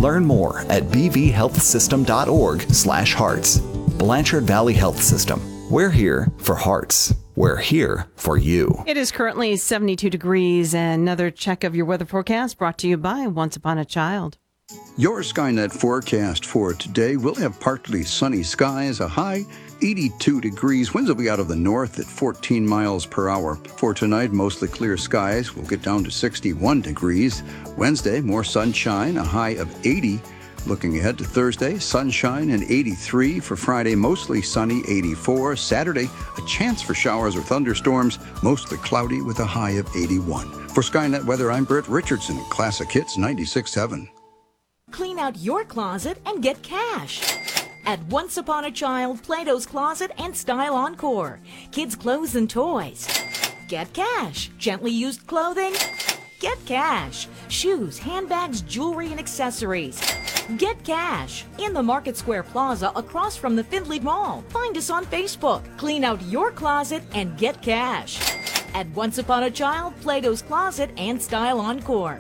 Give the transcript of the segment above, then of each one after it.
Learn more at bvhealthsystem.org/hearts. Blanchard Valley Health System. We're here for hearts. We're here for you. It is currently 72 degrees. Another check of your weather forecast brought to you by Once Upon a Child. Your Skynet forecast for today will have partly sunny skies, a high 82 degrees. Winds will be out of the north at 14 miles per hour. For tonight, mostly clear skies. We'll get down to 61 degrees. Wednesday, more sunshine, a high of 80. Looking ahead to Thursday, sunshine and 83. For Friday, mostly sunny, 84. Saturday, a chance for showers or thunderstorms, mostly cloudy with a high of 81. For Skynet Weather, I'm Britt Richardson, Classic Hits 96.7. Clean out your closet and get cash. At Once Upon a Child, Plato's Closet and Style Encore. Kids' clothes and toys. Get cash. Gently used clothing. Get cash. Shoes, handbags, jewelry, and accessories. Get cash. In the Market Square Plaza across from the Findlay Mall. Find us on Facebook. Clean out your closet and get cash. At Once Upon a Child, Plato's Closet and Style Encore.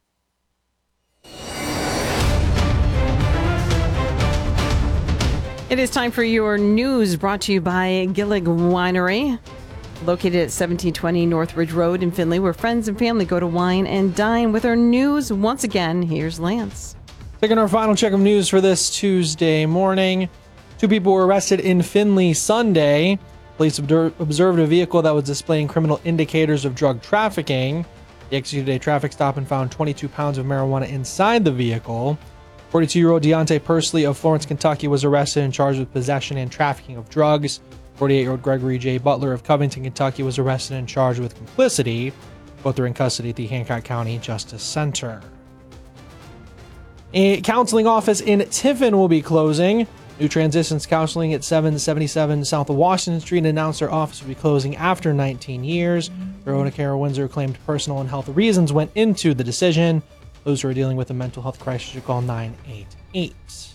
It is time for your news brought to you by Gillig Winery, located at 1720 North Ridge Road in Findlay, where friends and family go to wine and dine. With our news, once again, here's Lance. Taking our final check of news for this Tuesday morning. 2 people were arrested in Findlay Sunday. Police observed a vehicle that was displaying criminal indicators of drug trafficking. They executed a traffic stop and found 22 pounds of marijuana inside the vehicle. 42-year-old Deontay Pursley of Florence, Kentucky was arrested and charged with possession and trafficking of drugs. 48-year-old Gregory J. Butler of Covington, Kentucky was arrested and charged with complicity. Both are in custody at the Hancock County Justice Center. A counseling office in Tiffin will be closing. New Transitions Counseling at 777 South of Washington Street announced their office will be closing after 19 years. Veronica Kara Windsor claimed personal and health reasons went into the decision. Those who are dealing with a mental health crisis should call 988.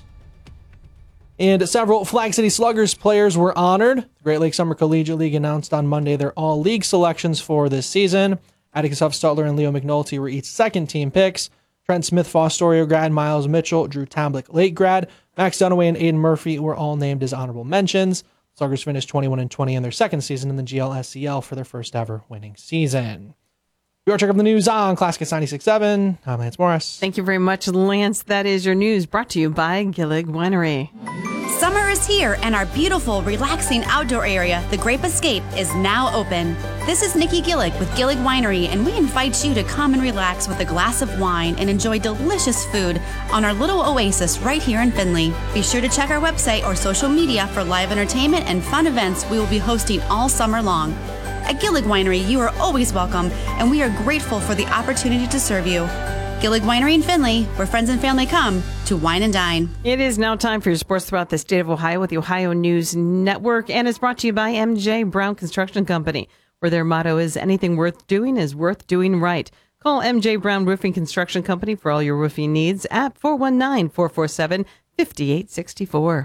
And several Flag City Sluggers players were honored. The Great Lakes Summer Collegiate League announced on Monday their all-league selections for this season. Atticus Huff-Stutler and Leo McNulty were each second-team picks. Trent Smith, Fostoria grad, Miles Mitchell, Drew Tamblick, Lake grad, Max Dunaway, and Aiden Murphy were all named as honorable mentions. Sluggers finished 21-20 in their second season in the GLSCL for their first ever winning season. Your check of the news on Classic 96.7. I'm Lance Morris. Thank you very much, Lance. That is your news brought to you by Gillig Winery. Summer is here, and our beautiful, relaxing outdoor area, the Grape Escape, is now open. This is Nikki Gillig with Gillig Winery, and we invite you to come and relax with a glass of wine and enjoy delicious food on our little oasis right here in Findlay. Be sure to check our website or social media for live entertainment and fun events we will be hosting all summer long. At Gillig Winery, you are always welcome, and we are grateful for the opportunity to serve you. Gillig Winery in Findlay, where friends and family come to wine and dine. It is now time for your sports throughout the state of Ohio with the Ohio News Network, and it's brought to you by MJ Brown Construction Company, where their motto is anything worth doing is worth doing right. Call MJ Brown Roofing Construction Company for all your roofing needs at 419-447-5864.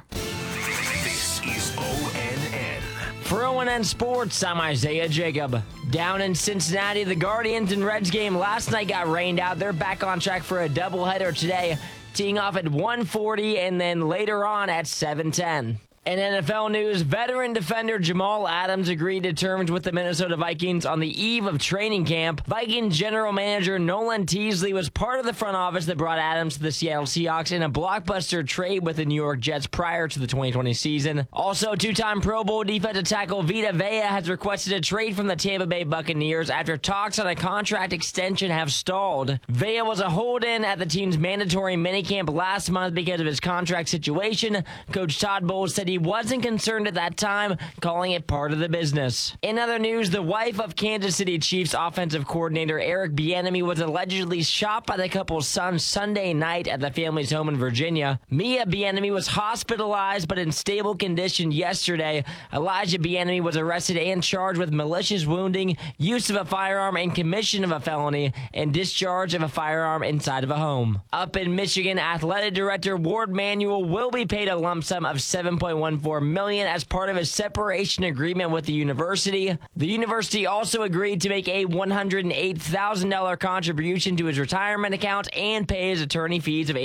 For ONN Sports, I'm Isaiah Jacob. Down in Cincinnati, the Guardians and Reds game last night got rained out. They're back on track for a doubleheader today, teeing off at 1:40 and then later on at 7:10. In NFL news, veteran defender Jamal Adams agreed to terms with the Minnesota Vikings on the eve of training camp. Vikings general manager Nolan Teasley was part of the front office that brought Adams to the Seattle Seahawks in a blockbuster trade with the New York Jets prior to the 2020 season. Also, two-time Pro Bowl defensive tackle Vita Vea has requested a trade from the Tampa Bay Buccaneers after talks on a contract extension have stalled. Vea was a hold-in at the team's mandatory minicamp last month because of his contract situation. Coach Todd Bowles said he wasn't concerned at that time, calling it part of the business. In other news, the wife of Kansas City Chiefs offensive coordinator Eric Bieniemy was allegedly shot by the couple's son Sunday night at the family's home in Virginia. Mia Bieniemy was hospitalized but in stable condition yesterday. Elijah Bieniemy was arrested and charged with malicious wounding, use of a firearm and commission of a felony, and discharge of a firearm inside of a home. Up in Michigan, athletic director Ward Manuel will be paid a lump sum of $7.14 million as part of a separation agreement with the university. The university also agreed to make a $108,000 contribution to his retirement account and pay his attorney fees of